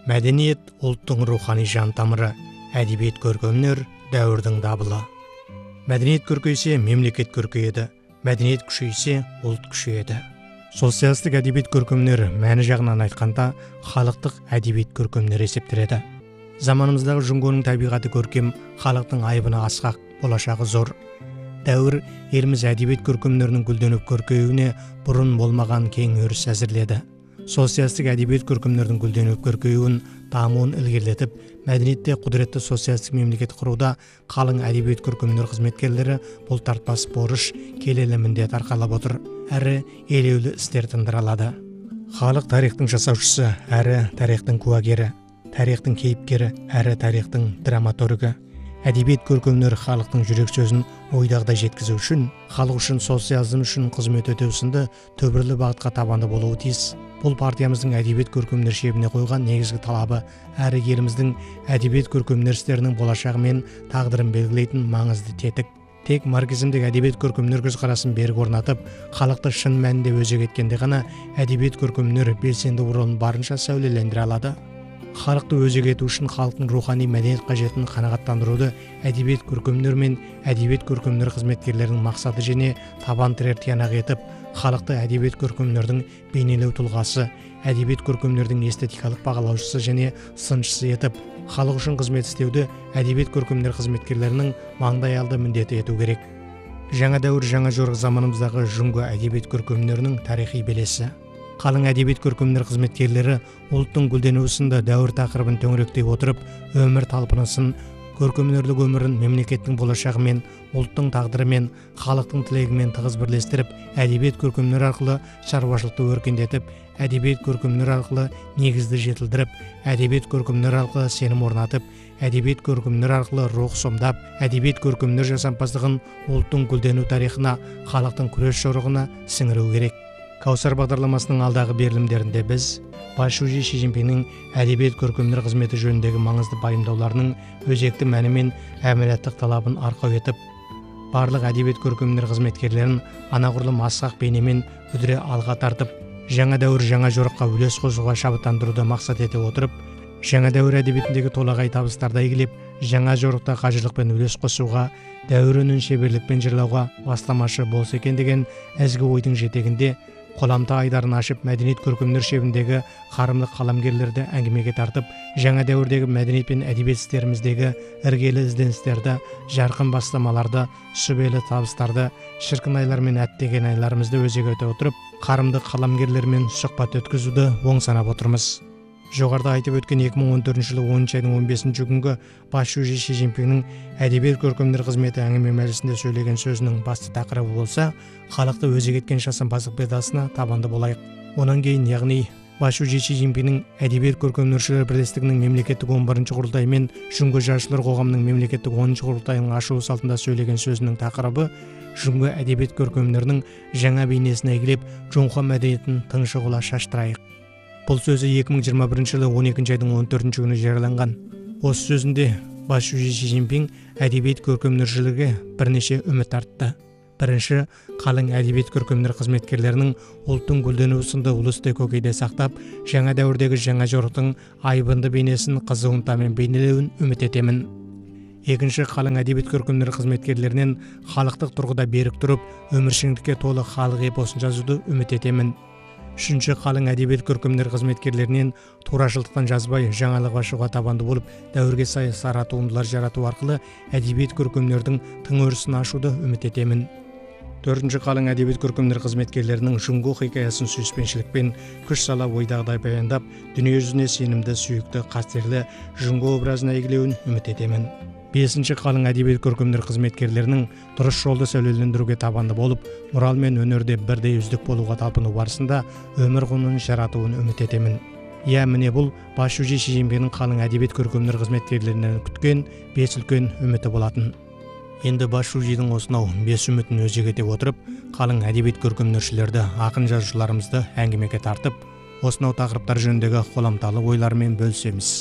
Мәдениет ұлттың рухани жан тамыры, әдебиет көркемөнер дәуірдің дабылы. Мәдениет көркейсе, мемлекет көркейеді, мәдениет күшейсе, ұлт күшейеді. Социалистік әдебиет көркемөнер мәні жағынан айтқанда халықтық әдебиет көркемөнер есептеледі. Заманымыздағы жүнгөнің табиғаты көркем, халықтың айбыны асқақ, болашағы зор. Дәуір еліміз әдебиет көркемөнерінің гүлденіп көркеюіне бұрын болмаған кең өріс әзірледі. Социалистік әдебиет көркемөнердің гүлденіп көркеюін, дамуын ілгерілетіп, мәдениетте құдіретті социалистік мемлекет құруда қалың әдебиет көркемөнер қызметкерлері бұл тартпас борыш, келелі міндет арқалап отыр, әрі елеулі істер тындыра алады. Халық тарихтың жасаушысы, әрі тарихтың куәгері, тарихтың кейіпкері, әрі тарихтың драматургі. Әдебиет көркемөнер халықтың жүрек сөзін ойдағыдай жеткізу үшін, халық үшін, социализм үшін қызмет өтеу сынды түбірлі бағытқа табанды болуы тиіс. Бұл партиямыздың әдебиет көркемөнер шебіне қойған негізгі талабы, әрі еліміздің әдебиет көркемөнер істерінің болашағы мен тағдырын белгілейтін маңызды тетік. Тек марксизмдік әдебиет көркемөнер көзқарасын берік орнатып, халықты шын мәнінде өзек еткенде ғана әдебиет көркемөнер белсенді рөлін барынша сәулелендіре алады. Халықты өзек ету үшін халықтың рухани мәдениет қажетін қанағаттандыруды әдебиет көркемөнер мен әдебиет көркемөнер қызметкерлерінің мақсаты және табан тірер тиянақ етіп, халықты әдебиет көркемөнердің бейнелеу тұлғасы, әдебиет көркемөнердің эстетикалық бағалаушысы және сыншысы етіп, халық үшін қызмет істеуді әдебиет көркемөнер қызметкерлерінің маңдайалды міндеті ету керек. Жаңа дәуір, жаңа жорық заманымыздағы жүнгі әдебиет көркемөнерінің тарихи белесі. Қалың әдебиет көркемөнер қызметкерлері ұлттың гүлденуі сынды дәуір тақырыбын төңіректей отырып, өмір талпынысын, көркемөнерлік өмірін мемлекеттің болашағы мен ұлттың тағдыры мен халықтың тілегімен тығыз бірлестіріп, әдебиет көркемөнер арқылы шаруашылықты өркендетіп, әдебиет көркемөнер арқылы негізді жетілдіріп, әдебиет көркемөнер арқылы сенім орнатып, әдебиет көркемөнер арқылы рух сомдап, әдебиет көркемөнер жасампаздығын ұлттың гүлдену тарихына, халықтың күрес жорығына сіңіру керек. Каусар бағдарламасының алдағы берілімдерінде біз Басшысы Ши Цзиньпиннің әдебиет көркемөнер қызметі жөніндегі маңызды пайымдауларының өзекті мәні мен әмелияттық талабын арқау етіп, барлық әдебиет көркемөнер қызметкерлерін анағұрлым асқақ бейнемен үдіре алға тартып, жаңа дәуір жаңа жорыққа үлес қосуға шабыттандыруды мақсат ете отырып, жаңа дәуір әдебиетіндегі толағай табыстарды игілеп, жаңа жорықта қажырлықпен үлес қосуға, дәуір үнін шеберлікпен жырлауға бастамашы болса екен деген ізгі ойдың жетегінде қоламта айдарын ашып, мәдениет көркемөнер шебіндегі қарымды қаламгерлерді әңгімеге тартып, жаңа дәуірдегі мәдениет пен әдебиет істеріміздегі іргелі ізденістерді, жарқын бастамаларды, сүбелі табыстарды, шіркін айлар мен әттеген айларымызды өзек ете отырып, қарымды қаламгерлермен сұхбат өткізуді оң санап отырмыз. Жоғарыда айтып өткен 2014 жылы 10 айдың 15 күнгі Басшысы Ши Цзиньпиннің әдебиет көркемөнер қызметі әңгіме мәжілісінде сөйлеген сөзінің басты тақырыбы болса, халықты өзек еткен жасампаздық бедасына табанды болайық. Онан кейін, яғни Басшысы Ши Цзиньпиннің әдебиет көркемөнершілер бірлестігінің мемлекеттік 11 құрылтайы мен жүнгі жазушылар қоғамының мемлекеттік 10 құрылтайының ашылу салтында сөйлеген сөзінің тақырыбы жүнгі әдебиет көркемөнерінің жаңа бейнесін әйгілеп, жоңқа мәдениетін тыңшығыла шаштырайық. Бұл сөзі 2021 жылы 12 айдың 14 күні жарияланған. Осы сөзінде Басшысы Ши Цзиньпин әдебиет көркемөнершілерге бірнеше үміт артты. Бірінші, қалың әдебиет көркемөнер қызметкерлерінің ұлттың гүлденуі сынды ұлысты көкейде сақтап, жаңа дәуірдегі жаңа жорықтың айбынды бейнесін қызу ынтамен бейнелеуін үміт етемін. Екінші, қалың әдебиет көркемөнер қызметкерлерінен халықтық тұрғыда берік тұрып, өміршеңдікке толы халық эпосын жазуды үміт етемін. Үшінші, қалың әдебиет көркемөнер қызметкерлерінен турашылдықтан жазбай, жаңалық ашуға табанды болып, дәуірге сай сара туындылар жарату арқылы әдебиет көркемөнердің тың өрісін ашуды үміт етемін. Төртінші, қалың әдебиет көркемөнер қызметкерлерінің жүнгі хикаясын сүйіспеншілікпен күш сала ойдағыдай баяндап, дүниежүзіне сенімді, сүйікті, қастерлі жүнгі образын әйгілеуін үміт етемін. Бесінші, қалың әдебиет көркемөнер қызметкерлерінің дұрыс жолды сәулелендіруге табанды болып, мұрал мен өнерде бірдей үздік болуға талпыну барысында өмір құнын жаратуын үміт етемін. Міне бұл Басшысы Ши Цзиньпиннің қалың әдебиет көркемөнер қызметкерлерінен күткен 5 үлкен үміті болатын. Енді Басшысының осынау 5 үмітін өзек ете отырып, қалың әдебиет көркемөнершілерді, ақын жазушыларымызды әңгімеге тартып, осынау тақырыптар жөніндегі қоламталы ойлармен бөлісеміз.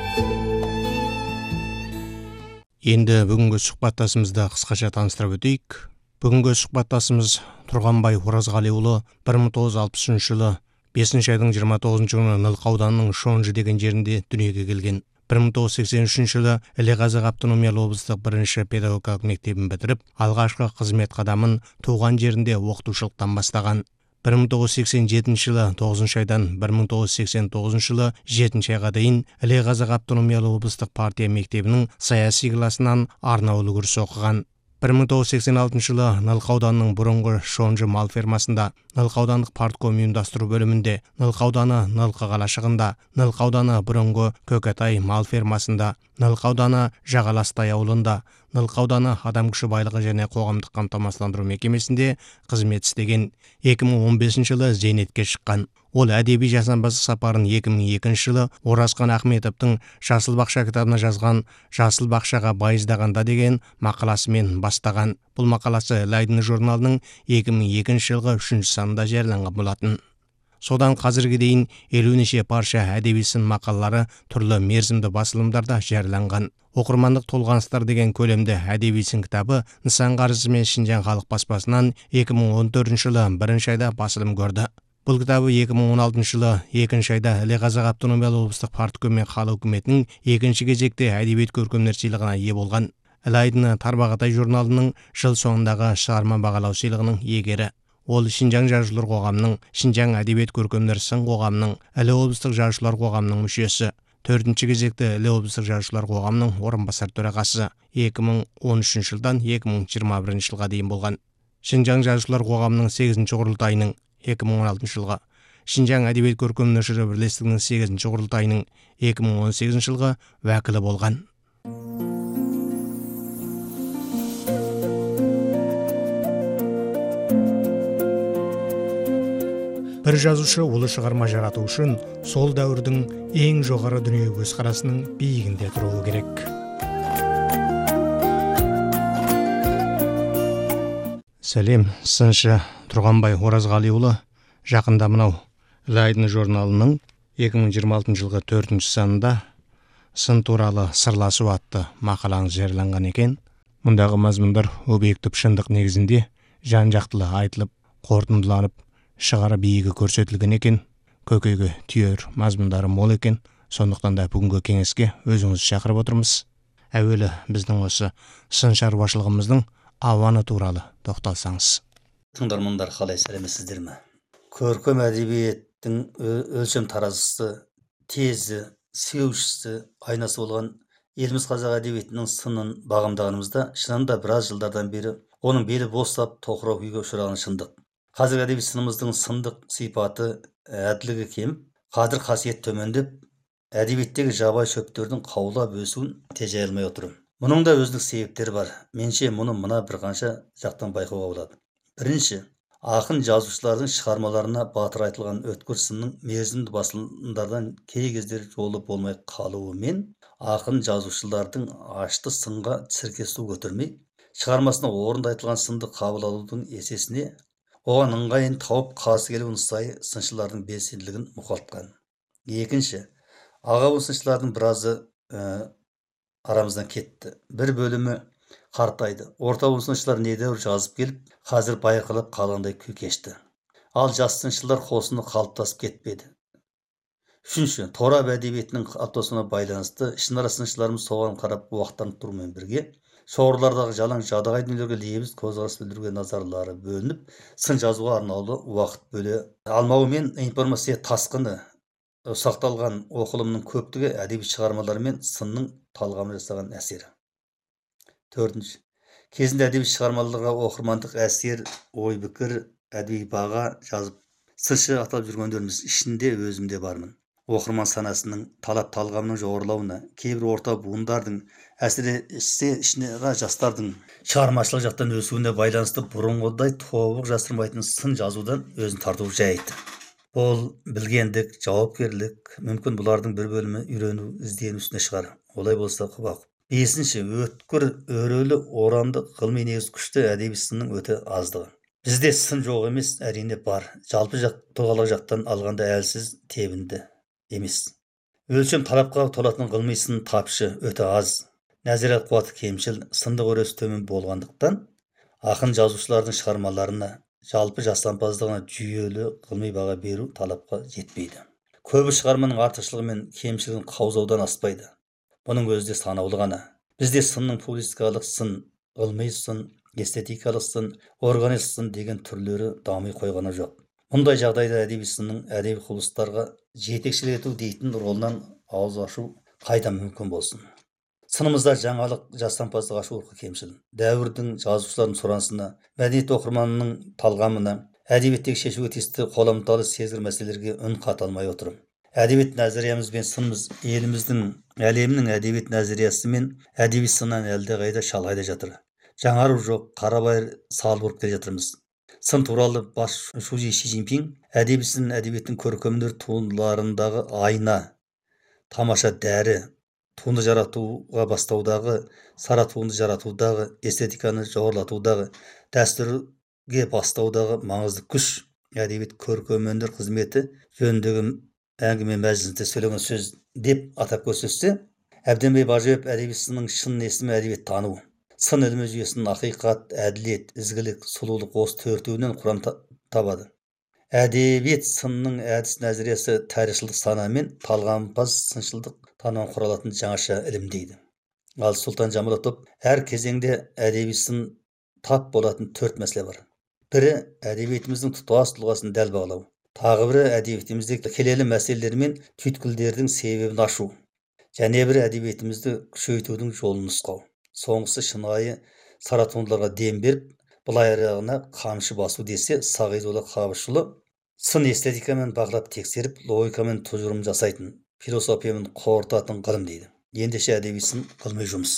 Енді бүгінгі сұхбаттасымызды қысқаша таныстырып өтейік. Бүгінгі сұхбаттасымыз Тұрғанбай Оразғалиұлы 1960 жылы 5 айдың 29 күні Нылқа ауданының Шонжы деген жерінде дүниеге келген. 1983 жылы Іле-Қазақ автономиялы облыстық 1-ші педагогикалық мектебін бітіріп, алғашқы қызмет қадамын туған жерінде оқытушылықтан бастаған. 1987 жылы 9 айдан 1989 жылы 7 айға дейін Іле-Қазақ автономиялы облыстық партия мектебінің саяси класынан арнаулы курс оқыған. 1986 жылы Нылқа ауданының бұрынғы Шонжы мал фермасында, Нылқа аудандық партком ұйымдастыру бөлімінде, Нылқа ауданы Нылқа қалашығында, Нылқа ауданы бұрынғы Көкетай мал фермасында, Нылқа ауданы Жағаластай ауылында, Нылқа ауданы адам күші байлығы және қоғамдық қамтамасыздандыру мекемесінде қызмет істеген. 2015 жылы зейнетке шыққан. Ол әдеби жасампаздық сапарын 2002 жылы Оразқан Ахметовтың Жасыл бақша кітабына жазған «Жасыл бақшаға байыздағанда» деген мақаласымен бастаған. Бұл мақаласы Іле журналының 2002 жылғы 3 санында жарияланған болатын. Содан қазірге дейін 50 неше парша әдеби сын мақалалары түрлі мерзімді басылымдарда жарияланған. Оқырмандық толғаныстар деген көлемді әдеби сын кітабы Нысан қаржысы мен Шинжаң халық баспасынан 2014 жылы 1 айда басылым көрді. Бұл кітабы 2016 жылы 2 айда Іле-Қазақ автономиялы облыстық партком мен халық үкіметінің 2 кезекте әдебиет көркемдер сыйлығына ие болған. Іле Тарбағатай журналының жыл соңындағы шығарма бағалау сыйлығының иегері. Ол Шинжаң жазушылар қоғамының, Шинжаң әдебиет көркемдер сын қоғамының, Іле облыстық жазушылар қоғамының мүшесі. 4 кезекте Іле облыстық жазушылар қоғамының орынбасар төрағасы 2013 жылдан 2021 жылға дейін болған. Шинжаң жазушылар қоғамының 8 құрылтайының 2016 жылға, Шинжаң әдебиет көркемдер бірлестігінің 8 құрылтайының 2018 жылғы уәкілі болған. Бір жазушы ұлы шығарма жарату үшін сол дәуірдің ең жоғары дүние көзқарасының биігінде тұруы керек. Сәлем, сыншы Тұрғанбай Оразғалиұлы. Жақында мынау Іле журналының 2026 жылғы 4 санында сын туралы сырласу атты мақалаңыз жарияланған екен. Мұндағы мазмұндар объектив шындық негізінде жан-жақтылы айтылып, қорытындыланып, шығары биігі көрсетілген екен. Көкейге түйер мазмұндары мол екен. Сондықтан да бүгінгі кеңеске өзіңізді шақырып отырмыз. Әуелі біздің осы сын шаруашылығымыздың ауаны туралы тоқталсаңыз. Тыңдармандар, қалай сәлеметсіздер ме? Көркем әдебиеттің өлшем таразысы, тезі, сеушісі, айнасы болған еліміз қазақ әдебиетінің сынын бағамдағанымызда шынында біраз жылдардан бері оның белі босап тоқырау күйге ұшырағаны шындық. Қазіргі әдеби сынымыздың сындық сипаты, әділдігі кем, қадір қасиет төмендеп, әдебиеттегі жабайы шөптердің қаулап өсуін тежей алмай отыр. Мұның да өздік себептері бар. Менше мұны мына бір қанша жақтан байқауға болады. Бірінші, ақын жазушылардың шығармаларына батыр айтылған өткір сынның мерзімді басылымдардан кей кездері жолы болмай қалуы мен ақын жазушылардың ашты сынға сіркесу көтермей, шығармасына орынды айтылған сынды қабыл алудың есесіне оған ыңғайын тауып қарсы келу нысайы сыншылардың белсенділігін мұқалтқан. Екінші, аға сыншылардың біразы арамыздан кетті. Бір бөлімі қартайды. Орта сыншылар недәуір жазып келіп, қазір байқалып қалғандай күй кешті. Ал жас сыншылар қосыны қалыптасып кетпеді. Үшінші, торап әдебиетінің қалыптасуына байланысты ішінара сыншыларымыз соған қарап уақыттан тұрумен бірге шоғырлардағы жалаң жадағай дүниелерге лебіз көзқарас білдіруге назарлары бөлініп, сын жазуға арнаулы уақыт бөле алмауы мен информация тасқыны сақталған оқылымның көптігі әдеби шығармалар мен сынның талғамы жасаған әсері. Төртінші, кезінде әдеби шығармаларға оқырмандық әсер, ой пікір, әдеби баға жазып сыншы аталып жүргендеріміз ішінде өзімде бармын. Оқырман санасының талап талғамының жоғарылауына, кейбір орта буындардың әсіресе ішінара жастардың шығармашылық жақтан өсуіне байланысты бұрынғыдай тобық жасырмайтын сын жазудан өзін тартуы жайты. Бұл білгендік, жауапкерлік, мүмкін бұлардың бір бөлімі үйрену, іздену үстіне шығар. Олай болса құбақ. Бесінші, өткір, өрелі, орамды, ғылыми негіз күшті әдеби сынның өте аздығы. Бізде сын жоқ емес, әрине бар. Жалпы тұлғалық жақтан алғанда әлсіз, тебінді емес. Өлшем талапқа толатын ғылыми сын тапшы, өте аз. Нәзірет қуаты кемшіл, сындық өресі төмен болғандықтан, ақын жазушылардың шығармаларына, жалпы жасампаздығына жүйелі ғылыми баға беру талапқа жетпейді. Көбі шығарманың артықшылығы мен кемшілігін қаузаудан аспайды. Бұның өзі де санаулы ғана. Бізде сынның публистикалық сын, ғылыми сын, эстетикалық сын, органик сын деген түрлері дами қойғаны жоқ. Мұндай жағдайда әдеби сынның әдеби құбылыстарға жетекшілік ету дейтін ролынан ауыз ашу қайда мүмкін болсын. Сынымызда жаңалық, жасампаздық ашу ұрқы кемшіл. Дәуірдің жазушылардың сұранысына, мәдениет оқырманының талғамына, әдебиеттегі шешуге тиісті қоламталы сезгір мәселелерге үн қата алмай отыр. Әдебиет нәзіриямыз бен сынымыз еліміздің, әлемнің әдебиет нәзіриясы мен әдеби сыннан әлдеқайда шалғайда жатыр. Жаңару жоқ, қарабайыр салып ұрып келе жатырмыз. Сын туралы бас Ши Цзиньпин әдеби сын әдебиеттің көркемдер туындыларындағы айна, тамаша дәрі, туынды жаратуға бастаудағы, сара туынды жаратудағы, эстетиканы жоғарлатудағы, дәстүрге бастаудағы маңызды күш, әдебиет көркемөнер қызметі жөніндегі әңгіме мәжілісінде сөйлеген сөз деп атап көрсетсе, Әбденбай Бажиев әдеби сынның шын есімі әдебиет тану. Сын ілімі жүйесінің ақиқат, әділет, ізгілік, сұлулық осы төртеуінен құрам табады. Әдебиет сынның әдіс нәзіриясы тарихшылдық сана мен талғампаз сыншылдық танымнан құралатын жаңаша ілім дейді. Ал Сұлтан Жамалатов әр кезеңде әдеби сын тап болатын төрт мәселе бар. Бірі әдебиетіміздің тұтас тұлғасын дәл бағалау. Тағы бірі әдебиетіміздегі келелі мәселелер мен түйткілдердің себебін ашу. Және бірі әдебиетімізді күшейтудің жолын нұсқау. Соңғысы шынайы сара туындыларға дем беріп, былайырағына қамшы басу десе, Сағидолла Қабышұлы сын эстетикамен бақылап тексеріп, логикамен тұжырым жасайтын, философиямен қорытатын ғылым дейді. Ендеше әдеби сын ғылыми жұмыс.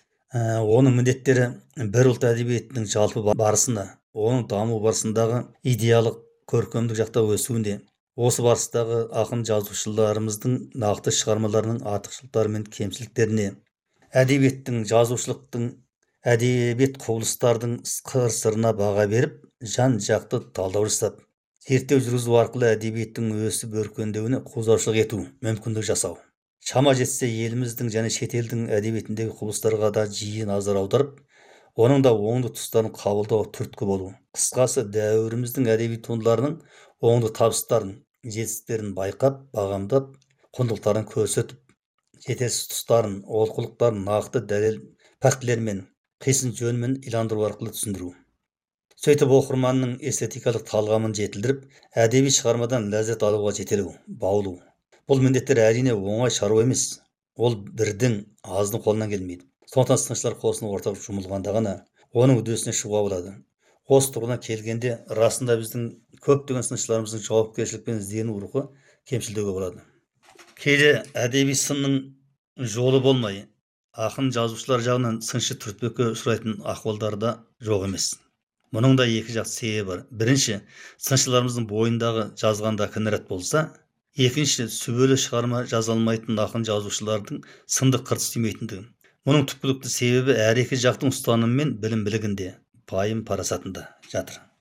Оның міндеттері бір ұлт әдебиетінің жалпы барысына, оның даму барысындағы идеялық көркемдік жақта өсуіне, осы барыстағы ақын жазушыларымыздың нақты шығармаларының артықшылықтары мен кемшіліктеріне, әдебиеттің, жазушылықтың, әдебиет құбылыстардың қыр-сырына баға беріп, жан-жақты талдау жасап, зерттеу жүргізу арқылы әдебиеттің өсіп өркендеуіне қозғаушылық ету, мүмкіндік жасау. Шама жетсе еліміздің және шетелдің әдебиетіндегі құбылыстарға да жиі назар аударып, оның да оңды тұстарын қабылдау түрткі болу. Қысқасы, дәуіріміздің әдеби туындыларының оңды табыстарын, жетістіктерін байқап, бағамдап, құндылықтарын көрсетіп, жетерсіз тұстарын, олқылықтарын нақты дәлел фактілермен, қисын жөнмен иландыру арқылы түсіндіру. Сөйтіп оқырманның эстетикалық талғамын жетілдіріп, әдеби шығармадан ләззат алуға жетелеу, баулу. Бұл міндеттер әрине оңай шаруа емес. Ол бірдің, аздың қолынан келмейді. Сондықтан сыншылар қосыны ортақ жұмылғанда ғана оның үдесіне шығуға болады. Осы тұрғыдан келгенде, расында біздің көптеген сыншыларымыздың жауапкершілікпен іздену рухы кемшілдеуге болады. Кейде әдеби сынның жолы болмай, ақын жазушылар жағынан сыншы түртпекке ұшырайтын ахуалдар да жоқ емес. Мұның да екі жақ себебі бар. Бірінші, сыншыларымыздың бойындағы жазғанда кінәрат болса, екінші, сүбелі шығарма жаза алмайтын ақын жазушылардың сынды қырт істемейтіндігі. Мұның түпкілікті себебі әр екі жақтың ұстанымы мен білім білігінде, пайым парасатында жатыр.